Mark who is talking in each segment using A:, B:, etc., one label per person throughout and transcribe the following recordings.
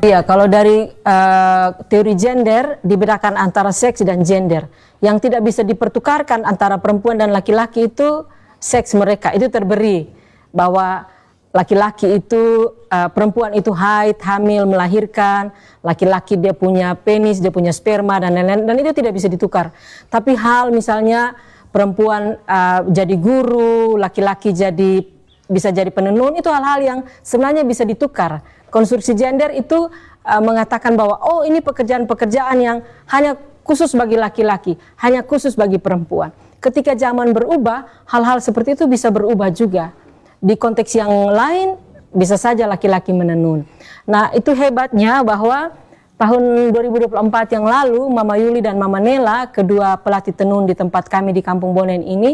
A: Iya, kalau dari teori gender dibedakan antara seks dan gender. Yang tidak bisa dipertukarkan antara perempuan dan laki-laki itu seks mereka. Itu terberi bahwa laki-laki itu, perempuan itu haid, hamil, melahirkan. Laki-laki dia punya penis, dia punya sperma dan lain-lain. Dan itu tidak bisa ditukar. Tapi hal misalnya perempuan jadi guru, laki-laki bisa jadi penenun, itu hal-hal yang sebenarnya bisa ditukar. Konstruksi gender itu mengatakan bahwa oh ini pekerjaan-pekerjaan yang hanya khusus bagi laki-laki, hanya khusus bagi perempuan. Ketika zaman berubah, hal-hal seperti itu bisa berubah juga. Di konteks yang lain bisa saja laki-laki menenun. Nah, itu hebatnya bahwa tahun 2024 yang lalu Mama Yuli dan Mama Nela, kedua pelatih tenun di tempat kami di Kampung Bonen ini,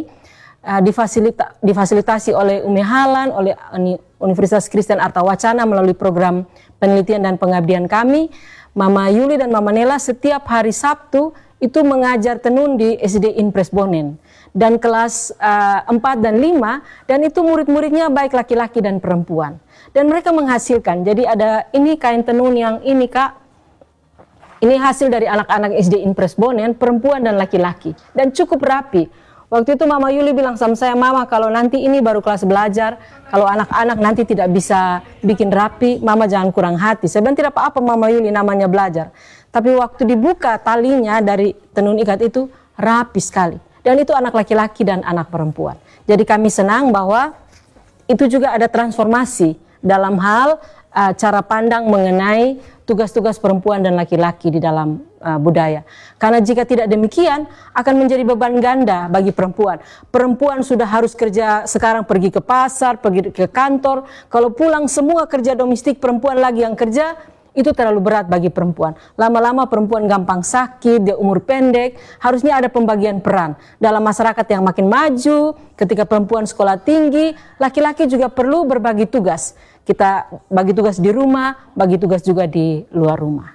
A: difasilitasi oleh Umi Halan, oleh Universitas Kristen Arta Wacana melalui program penelitian dan pengabdian kami. Mama Yuli dan Mama Nela setiap hari Sabtu itu mengajar tenun di SD Impres Bonen. Dan kelas 4 dan 5, dan itu murid-muridnya baik laki-laki dan perempuan. Dan mereka menghasilkan, jadi ada ini kain tenun yang ini Kak, ini hasil dari anak-anak SD Impres Bonen, perempuan dan laki-laki. Dan cukup rapi. Waktu itu Mama Yuli bilang sama saya, Mama kalau nanti ini baru kelas belajar, kalau anak-anak nanti tidak bisa bikin rapi, Mama jangan kurang hati. Saya bilang tidak apa-apa Mama Yuli, namanya belajar. Tapi waktu dibuka talinya dari tenun ikat itu rapi sekali. Dan itu anak laki-laki dan anak perempuan. Jadi kami senang bahwa itu juga ada transformasi dalam hal cara pandang mengenai tugas-tugas perempuan dan laki-laki di dalam budaya. Karena jika tidak demikian akan menjadi beban ganda bagi perempuan. Perempuan sudah harus kerja sekarang, pergi ke pasar, pergi ke kantor. Kalau pulang semua kerja domestik, perempuan lagi yang kerja, itu terlalu berat bagi perempuan. Lama-lama perempuan gampang sakit, dia umur pendek. Harusnya ada pembagian peran. Dalam masyarakat yang makin maju, ketika perempuan sekolah tinggi, laki-laki juga perlu berbagi tugas. Kita bagi tugas di rumah, bagi tugas juga di luar rumah.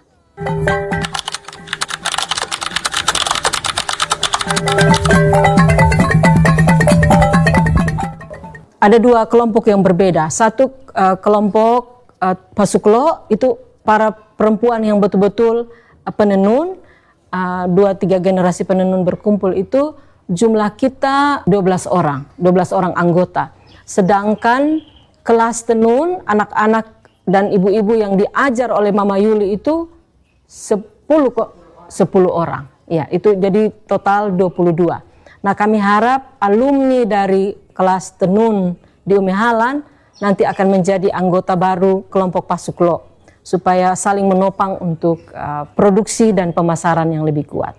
A: Ada dua kelompok yang berbeda. Satu kelompok Pasuklo, itu para perempuan yang betul-betul penenun, 2-3 generasi penenun berkumpul itu jumlah kita 12 orang anggota. Sedangkan kelas tenun anak-anak dan ibu-ibu yang diajar oleh Mama Yuli itu 10 orang. Ya, itu jadi total 22. Nah, kami harap alumni dari kelas tenun di Umi Halan nanti akan menjadi anggota baru kelompok Pasuklo supaya saling menopang untuk produksi dan pemasaran yang lebih kuat.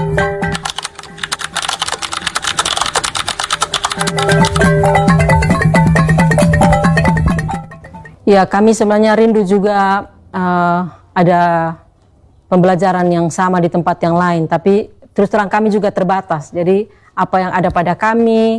A: Ya, kami sebenarnya rindu juga ada pembelajaran yang sama di tempat yang lain, tapi terus terang kami juga terbatas. Jadi apa yang ada pada kami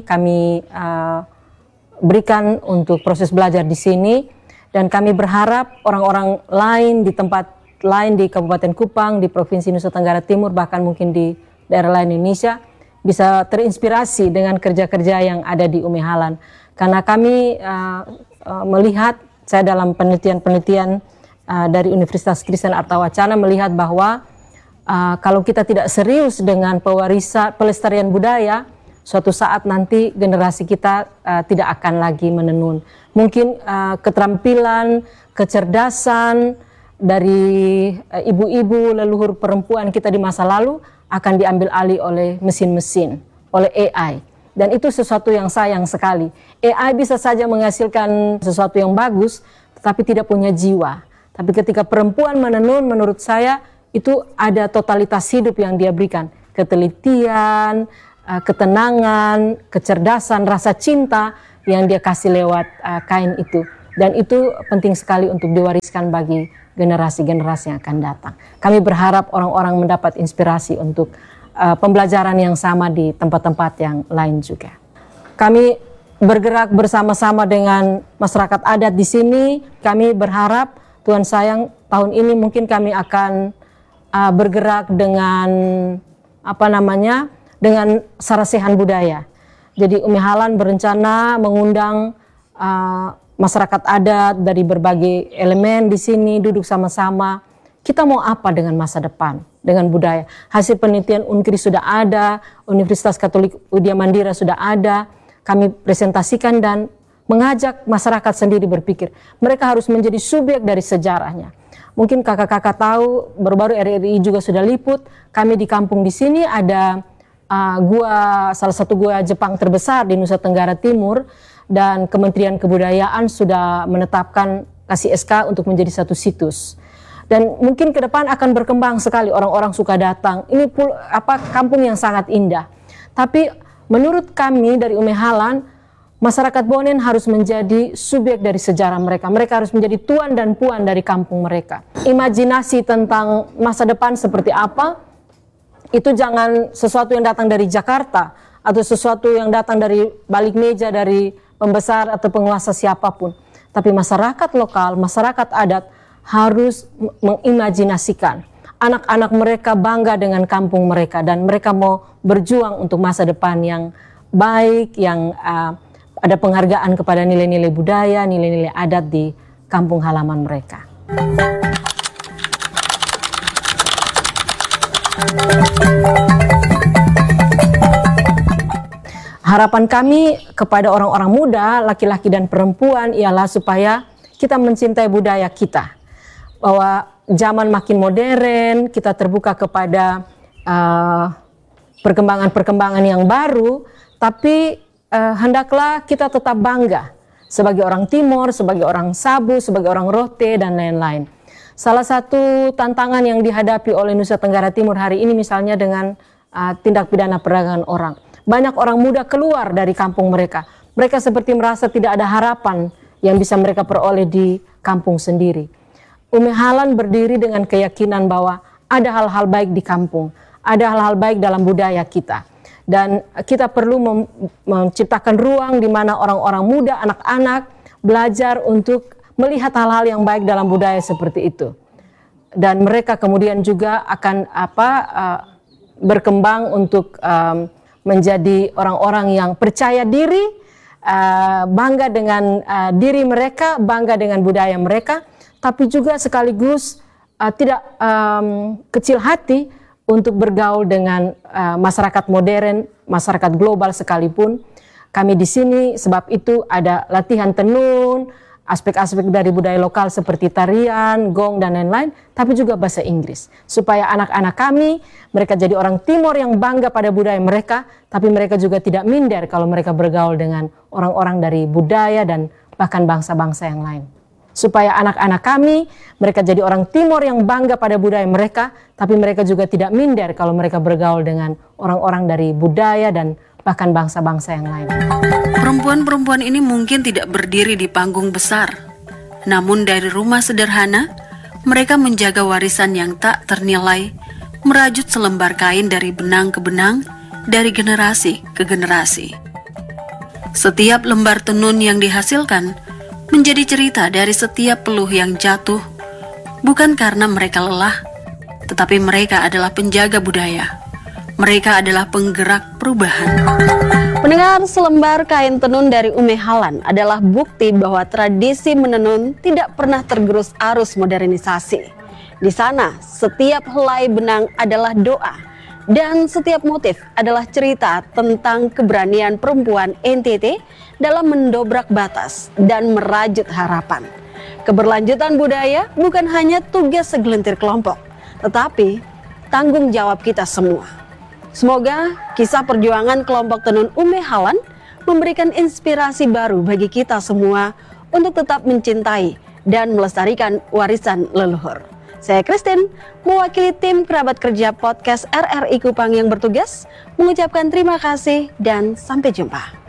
A: berikan untuk proses belajar di sini, dan kami berharap orang-orang lain di tempat lain di Kabupaten Kupang, di Provinsi Nusa Tenggara Timur, bahkan mungkin di daerah lain Indonesia bisa terinspirasi dengan kerja-kerja yang ada di Umi Halan. Karena kami melihat, saya dalam penelitian dari Universitas Kristen Arta Wacana melihat bahwa kalau kita tidak serius dengan pelestarian budaya, suatu saat nanti generasi kita tidak akan lagi menenun. Mungkin keterampilan, kecerdasan dari ibu-ibu leluhur perempuan kita di masa lalu akan diambil alih oleh mesin-mesin, oleh AI. Dan itu sesuatu yang sayang sekali. AI bisa saja menghasilkan sesuatu yang bagus, tetapi tidak punya jiwa. Tapi ketika perempuan menenun, menurut saya itu ada totalitas hidup yang dia berikan. Ketelitian, ketenangan, kecerdasan, rasa cinta yang dia kasih lewat kain itu. Dan itu penting sekali untuk diwariskan bagi generasi-generasi yang akan datang. Kami berharap orang-orang mendapat inspirasi untuk pembelajaran yang sama di tempat-tempat yang lain juga. Kami bergerak bersama-sama dengan masyarakat adat di sini. Kami berharap Tuhan sayang tahun ini mungkin kami akan bergerak dengan dengan sarasehan budaya. Jadi Umi Halan berencana mengundang masyarakat adat dari berbagai elemen di sini duduk sama-sama. Kita mau apa dengan masa depan, dengan budaya? Hasil penelitian UNKRI sudah ada, Universitas Katolik Widya Mandira sudah ada. Kami presentasikan dan mengajak masyarakat sendiri berpikir. Mereka harus menjadi subjek dari sejarahnya. Mungkin kakak-kakak tahu, baru-baru RRI juga sudah liput. Kami di kampung di sini ada salah satu gua Jepang terbesar di Nusa Tenggara Timur, dan Kementerian Kebudayaan sudah menetapkan kasih SK untuk menjadi satu situs. Dan mungkin ke depan akan berkembang sekali, orang-orang suka datang. Ini kampung yang sangat indah. Tapi menurut kami dari Umehalan, masyarakat Bonen harus menjadi subjek dari sejarah mereka. Mereka harus menjadi tuan dan puan dari kampung mereka. Imajinasi tentang masa depan seperti apa, itu jangan sesuatu yang datang dari Jakarta atau sesuatu yang datang dari balik meja dari pembesar atau penguasa siapapun. Tapi masyarakat lokal, masyarakat adat harus mengimajinasikan. Anak-anak mereka bangga dengan kampung mereka dan mereka mau berjuang untuk masa depan yang baik, yang ada penghargaan kepada nilai-nilai budaya, nilai-nilai adat di kampung halaman mereka. Harapan kami kepada orang-orang muda, laki-laki dan perempuan ialah supaya kita mencintai budaya kita. Bahwa zaman makin modern, kita terbuka kepada perkembangan-perkembangan yang baru, tapi hendaklah kita tetap bangga sebagai orang Timor, sebagai orang Sabu, sebagai orang Rote, dan lain-lain. Salah satu tantangan yang dihadapi oleh Nusa Tenggara Timur hari ini misalnya dengan tindak pidana perdagangan orang. Banyak orang muda keluar dari kampung mereka. Mereka seperti merasa tidak ada harapan yang bisa mereka peroleh di kampung sendiri. Umehalan berdiri dengan keyakinan bahwa ada hal-hal baik di kampung, ada hal-hal baik dalam budaya kita. Dan kita perlu menciptakan ruang di mana orang-orang muda, anak-anak belajar untuk melihat hal-hal yang baik dalam budaya seperti itu. Dan mereka kemudian juga akan berkembang untuk menjadi orang-orang yang percaya diri, bangga dengan diri mereka, bangga dengan budaya mereka, tapi juga sekaligus tidak kecil hati untuk bergaul dengan masyarakat modern, masyarakat global sekalipun. Kami di sini sebab itu ada latihan tenun, aspek-aspek dari budaya lokal seperti tarian, gong, dan lain-lain, tapi juga bahasa Inggris. Supaya anak-anak kami, mereka jadi orang Timor yang bangga pada budaya mereka, tapi mereka juga tidak minder kalau mereka bergaul dengan orang-orang dari budaya dan bahkan bangsa-bangsa yang lain. Supaya anak-anak kami, mereka jadi orang Timor yang bangga pada budaya mereka, tapi mereka juga tidak minder kalau mereka bergaul dengan orang-orang dari budaya dan bahkan bangsa-bangsa yang lain.
B: Perempuan-perempuan ini mungkin tidak berdiri di panggung besar, namun dari rumah sederhana, mereka menjaga warisan yang tak ternilai, merajut selembar kain dari benang ke benang, dari generasi ke generasi. Setiap lembar tenun yang dihasilkan menjadi cerita dari setiap peluh yang jatuh, bukan karena mereka lelah, tetapi mereka adalah penjaga budaya. Mereka adalah penggerak perubahan.
C: Mendengar selembar kain tenun dari Umehalan adalah bukti bahwa tradisi menenun tidak pernah tergerus arus modernisasi. Di sana, setiap helai benang adalah doa, dan setiap motif adalah cerita tentang keberanian perempuan NTT dalam mendobrak batas dan merajut harapan. Keberlanjutan budaya bukan hanya tugas segelintir kelompok, tetapi tanggung jawab kita semua. Semoga kisah perjuangan kelompok tenun Umehalan memberikan inspirasi baru bagi kita semua untuk tetap mencintai dan melestarikan warisan leluhur. Saya Christine, mewakili tim kerabat kerja podcast RRI Kupang yang bertugas, mengucapkan terima kasih dan sampai jumpa.